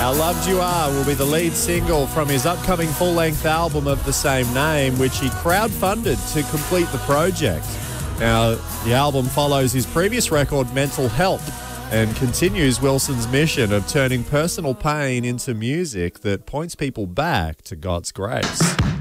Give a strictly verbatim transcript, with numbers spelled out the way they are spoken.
How Loved You Are will be the lead single from his upcoming full-length album of the same name, which he crowdfunded to complete the project. Now, the album follows his previous record, Mental Health, and continues Wilson's mission of turning personal pain into music that points people back to God's grace.